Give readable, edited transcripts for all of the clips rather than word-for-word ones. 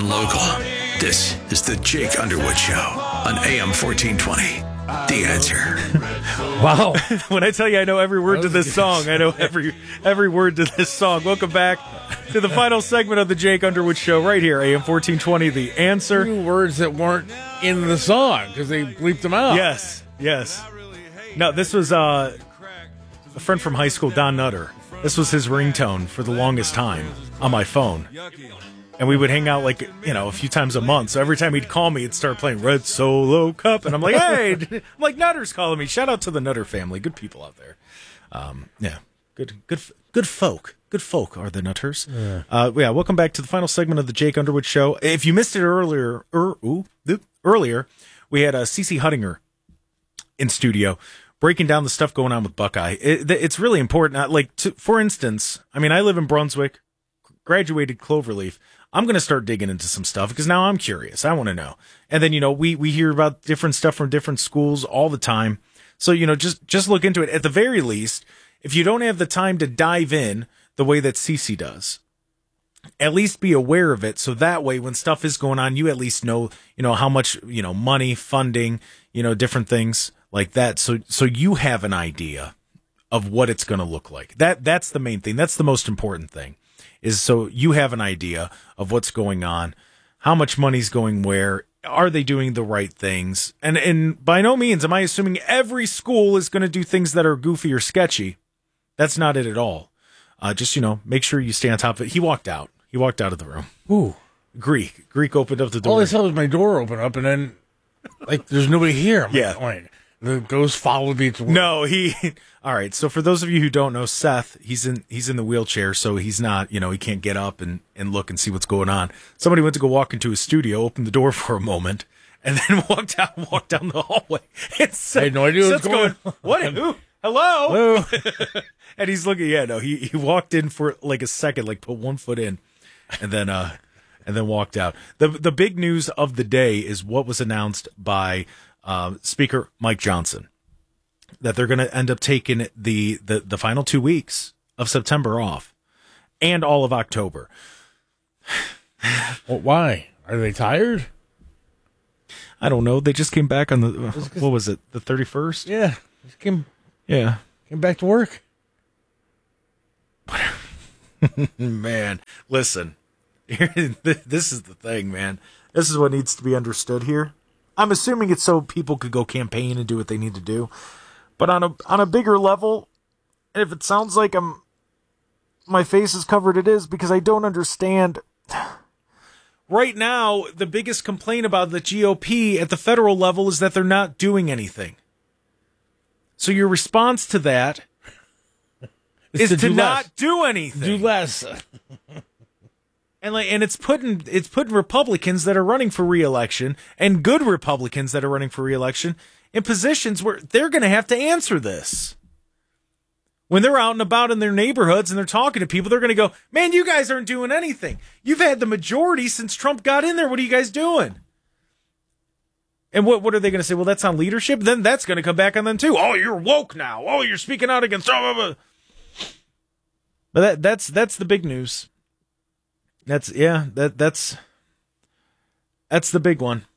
and local. This is the Jake Underwood Show on AM 1420. The Answer. Wow. When I tell you I know every word to this song, I know every word to this song. Welcome back to the final segment of the Jake Underwood Show right here, AM 1420, The Answer. 2 words that weren't in the song because they bleeped them out. Yes. No, this was a friend from high school, Don Nutter. This was his ringtone for the longest time on my phone. And we would hang out a few times a month. So every time he'd call me, he'd start playing Red Solo Cup. And I'm like, hey, I'm like, Nutter's calling me. Shout out to the Nutter family. Good people out there. Good folk. Good folk are the Nutters. Yeah. Welcome back to the final segment of the Jake Underwood Show. If you missed it earlier, we had Cece Huttinger in studio breaking down the stuff going on with Buckeye. It's really important. For instance, I live in Brunswick, graduated Cloverleaf. I'm going to start digging into some stuff because now I'm curious. I want to know. And then, we hear about different stuff from different schools all the time. So, just look into it. At the very least, if you don't have the time to dive in the way that Cece does, at least be aware of it. So that way, when stuff is going on, you at least know, how much, money, funding, different things like that. So you have an idea of what it's going to look like. That's the main thing. That's the most important thing. Is so you have an idea of what's going on, how much money's going where, are they doing the right things? And by no means am I assuming every school is going to do things that are goofy or sketchy. That's not it at all. Just, make sure you stay on top of it. He walked out. He walked out of the room. Ooh. Greek opened up the door. All I saw was my door open up, and then, there's nobody here. I'm Yeah. like, wait. The ghost followed me to work. No, all right. So for those of you who don't know, Seth, he's in the wheelchair, so he's not, he can't get up and look and see what's going on. Somebody went to go walk into his studio, opened the door for a moment, and then walked down the hallway. And I had no idea what was going on. What? Who? Hello? And he's looking, he walked in for a second, put one foot in, and then walked out. The big news of the day is what was announced by Speaker Mike Johnson, that they're going to end up taking the final 2 weeks of September off and all of October. Well, why? Are they tired? I don't know. They just came back on the, what was it, the 31st? Yeah. Came back to work. Man, listen, this is the thing, man. This is what needs to be understood here. I'm assuming it's so people could go campaign and do what they need to do. But on a bigger level, if it sounds like my face is covered, it is because I don't understand. Right now, the biggest complaint about the GOP at the federal level is that they're not doing anything. So your response to that is to not do anything. Do less. And it's putting Republicans that are running for re-election and good Republicans that are running for re-election in positions where they're going to have to answer this. When they're out and about in their neighborhoods and they're talking to people, they're going to go, man, you guys aren't doing anything. You've had the majority since Trump got in there. What are you guys doing? And what are they going to say? Well, that's on leadership. Then that's going to come back on them too. Oh, you're woke now. Oh, you're speaking out against. But that's the big news. That's the big one.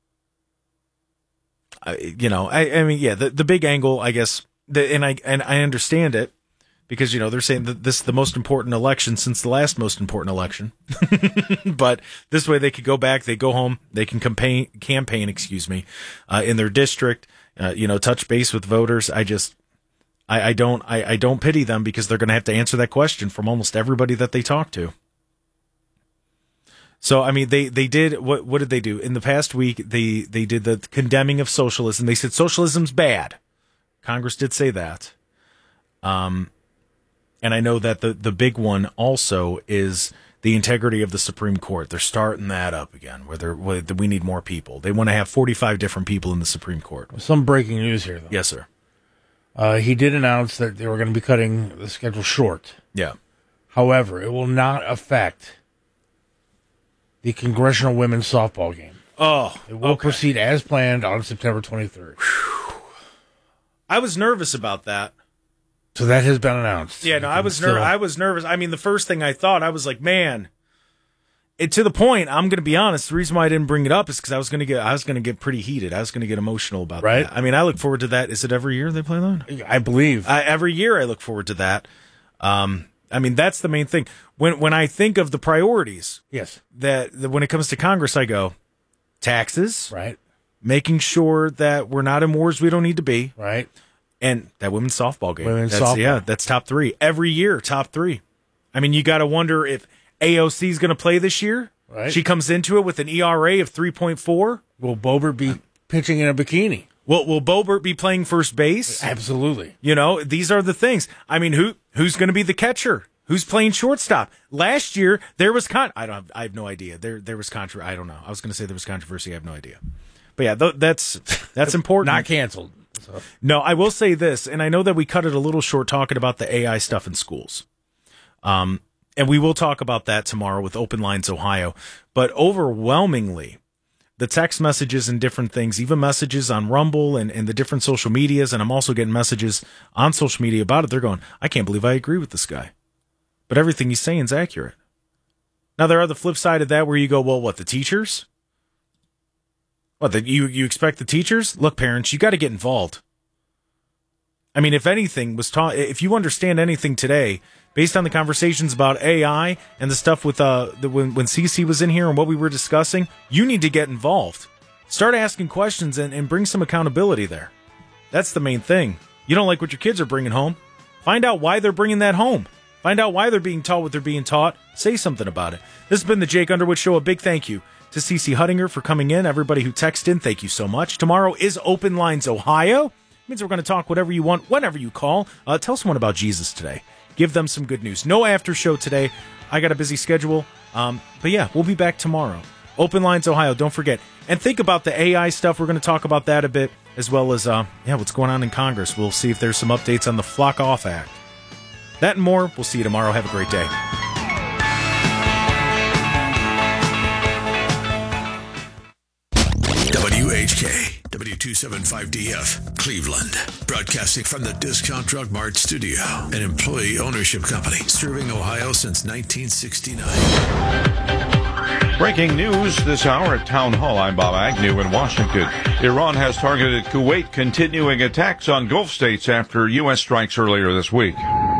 The big angle, I guess, and I understand it because, they're saying that this is the most important election since the last most important election. But this way they could go back, they go home, they can campaign, in their district, touch base with voters. I don't pity them because they're going to have to answer that question from almost everybody that they talk to. So, they did, what did they do? In the past week, they did the condemning of socialism. They said socialism's bad. Congress did say that. And I know that the big one also is the integrity of the Supreme Court. They're starting that up again, where we need more people. They want to have 45 different people in the Supreme Court. Some breaking news here, though. Yes, sir. He did announce that they were going to be cutting the schedule short. Yeah. However, it will not affect the Congressional Women's Softball game. Oh, it will proceed as planned on September 23rd. I was nervous about that. So that has been announced. Yeah, no, I was nervous. The first thing I thought, I was like, man, to the point, I'm going to be honest, the reason why I didn't bring it up is because I was going to get pretty heated. I was going to get emotional about that. I mean, I look forward to that. Is it every year they play that? I believe. Every year I look forward to that. I mean, that's the main thing. When I think of the priorities, yes, that when it comes to Congress, I go taxes, right, making sure that we're not in wars we don't need to be, right, and that women's softball game. Softball. Yeah, that's top 3 every year. Top 3. I mean, you got to wonder if AOC is going to play this year. Right, she comes into it with an ERA of 3.4. Will Boebert be pitching in a bikini? Will Boebert be playing first base? Absolutely. You know, these are the things. I mean, who's going to be the catcher? Who's playing shortstop? Last year there was I have no idea. There was controversy. I don't know. I was going to say there was controversy. I have no idea. But yeah, that's important. Not canceled. So. No, I will say this, and I know that we cut it a little short talking about the AI stuff in schools. And we will talk about that tomorrow with Open Lines Ohio. But overwhelmingly, the text messages and different things, even messages on Rumble and the different social medias, and I'm also getting messages on social media about it. They're going, I can't believe I agree with this guy. But everything he's saying is accurate. Now, there are the flip side of that where you go, well, what, the teachers? What, you expect the teachers? Look, parents, you got to get involved. I mean, if anything was taught, if you understand anything today, based on the conversations about AI and the stuff with when CC was in here and what we were discussing, you need to get involved. Start asking questions and bring some accountability there. That's the main thing. You don't like what your kids are bringing home? Find out why they're bringing that home. Find out why they're being taught what they're being taught. Say something about it. This has been the Jake Underwood Show. A big thank you to CC Huttinger for coming in. Everybody who texted in, thank you so much. Tomorrow is Open Lines Ohio. It means we're going to talk whatever you want, whenever you call. Tell someone about Jesus today. Give them some good news. No after show today. I got a busy schedule. But yeah, we'll be back tomorrow. Open Lines Ohio, don't forget. And think about the AI stuff. We're going to talk about that a bit, as well as what's going on in Congress. We'll see if there's some updates on the Flock Off Act. That and more. We'll see you tomorrow. Have a great day. WHK, W275DF, Cleveland. Broadcasting from the Discount Drug Mart studio. An employee ownership company serving Ohio since 1969. Breaking news this hour at Town Hall. I'm Bob Agnew in Washington. Iran has targeted Kuwait, continuing attacks on Gulf states after U.S. strikes earlier this week.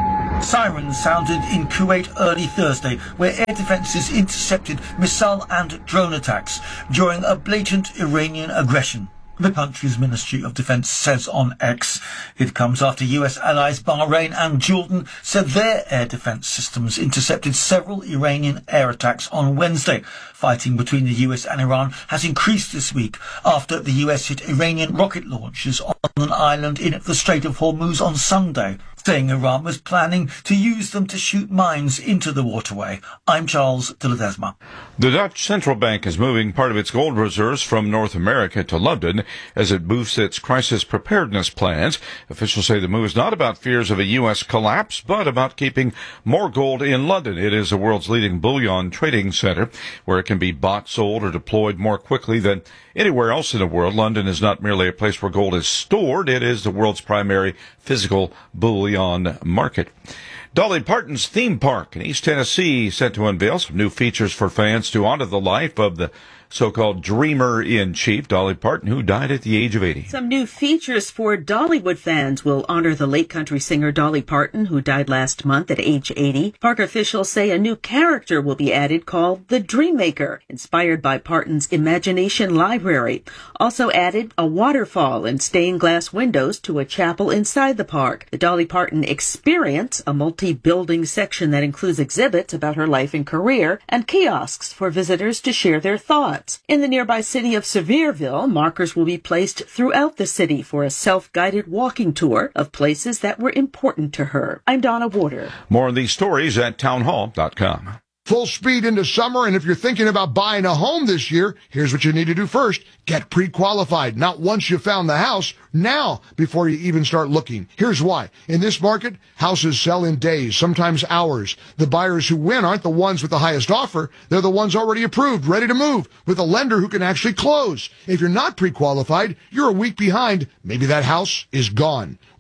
Sirens sounded in Kuwait early Thursday, where air defenses intercepted missile and drone attacks during a blatant Iranian aggression. The country's Ministry of Defense says on X. It comes after US allies Bahrain and Jordan said their air defense systems intercepted several Iranian air attacks on Wednesday. Fighting between the US and Iran has increased this week after the US hit Iranian rocket launches on an island in the Strait of Hormuz on Sunday, saying Iran was planning to use them to shoot mines into the waterway. I'm Charles de Ledesma. The Dutch Central Bank is moving part of its gold reserves from North America to London as it boosts its crisis preparedness plans. Officials say the move is not about fears of a U.S. collapse, but about keeping more gold in London. It is the world's leading bullion trading center, where it can be bought, sold, or deployed more quickly than anywhere else in the world. London is not merely a place where gold is stored. It is the world's primary physical bullion market. Dolly Parton's theme park in East Tennessee set to unveil some new features for fans to honor the life of the so-called dreamer-in-chief, Dolly Parton, who died at the age of 80. Some new features for Dollywood fans will honor the late country singer Dolly Parton, who died last month at age 80. Park officials say a new character will be added called the Dreammaker, inspired by Parton's imagination library. Also added a waterfall and stained glass windows to a chapel inside the park. The Dolly Parton Experience, a multi-building section that includes exhibits about her life and career, and kiosks for visitors to share their thoughts. In the nearby city of Sevierville, markers will be placed throughout the city for a self-guided walking tour of places that were important to her. I'm Donna Warder. More on these stories at townhall.com. Full speed into summer, and if you're thinking about buying a home this year, here's what you need to do first. Get pre-qualified. Not once you found the house, now before you even start looking. Here's why. In this market, houses sell in days, sometimes hours. The buyers who win aren't the ones with the highest offer. They're the ones already approved, ready to move, with a lender who can actually close. If you're not pre-qualified, you're a week behind. Maybe that house is gone. Well,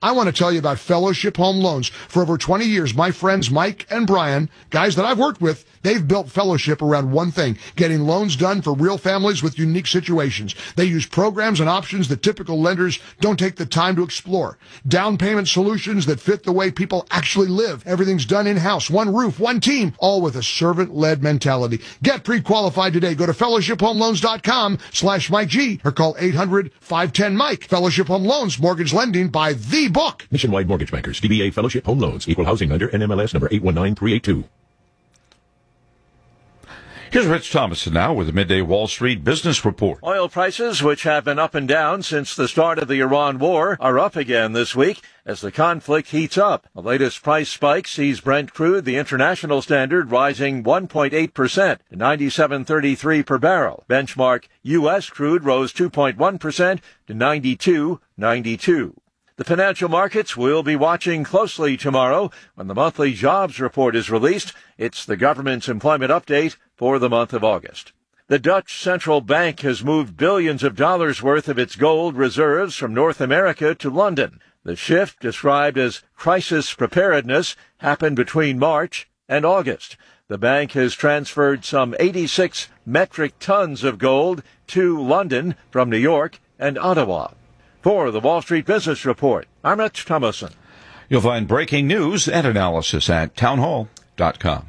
I want to tell you about Fellowship Home Loans. For over 20 years, my friends Mike and Brian, guys that I've worked with, they've built Fellowship around one thing, getting loans done for real families with unique situations. They use programs and options that typical lenders don't take the time to explore. Down payment solutions that fit the way people actually live. Everything's done in-house, one roof, one team, all with a servant-led mentality. Get pre-qualified today. Go to fellowshiphomeloans.com/Mike G or call 800-510-MIKE. Fellowship Home Loans, mortgage lending by the book. Nationwide Mortgage Bankers, DBA Fellowship Home Loans, Equal Housing Lender, NMLS number 819382. Here's Rich Thomason now with the Midday Wall Street Business Report. Oil prices, which have been up and down since the start of the Iran war, are up again this week as the conflict heats up. The latest price spike sees Brent crude, the international standard, rising 1.8% to $97.33 per barrel. Benchmark U.S. crude rose 2.1% to $92.92. The financial markets will be watching closely tomorrow when the monthly jobs report is released. It's the government's employment update for the month of August. The Dutch central bank has moved billions of dollars worth of its gold reserves from North America to London. The shift, described as crisis preparedness, happened between March and August. The bank has transferred some 86 metric tons of gold to London from New York and Ottawa. For the Wall Street Business Report, I'm Rich Thomason. You'll find breaking news and analysis at townhall.com.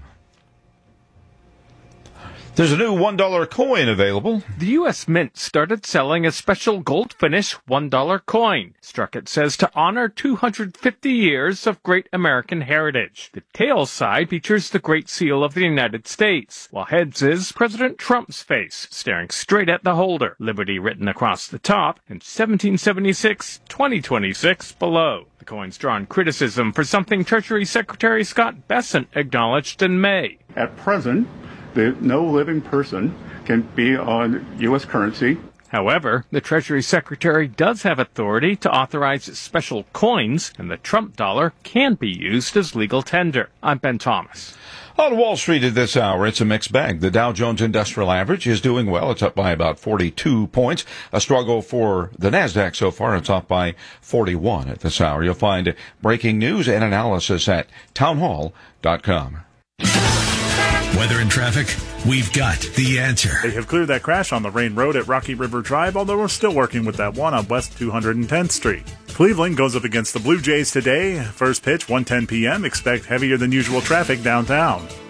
There's a new $1 coin available. The U.S. Mint started selling a special gold finish $1 coin. Struck, it says, to honor 250 years of great American heritage. The tail side features the Great Seal of the United States, while heads is President Trump's face, staring straight at the holder, Liberty written across the top, and 1776, 2026 below. The coin's drawn criticism for something Treasury Secretary Scott Bessent acknowledged in May. At present, no living person can be on U.S. currency. However, the Treasury Secretary does have authority to authorize special coins, and the Trump dollar can be used as legal tender. I'm Ben Thomas. On Wall Street at this hour, it's a mixed bag. The Dow Jones Industrial Average is doing well. It's up by about 42 points. A struggle for the NASDAQ so far. It's up by 41 at this hour. You'll find breaking news and analysis at townhall.com. Weather and traffic, we've got the answer. They have cleared that crash on the Rain Road at Rocky River Drive, although we're still working with that one on West 210th Street. Cleveland goes up against the Blue Jays today. First pitch, 1:10 p.m. Expect heavier than usual traffic downtown.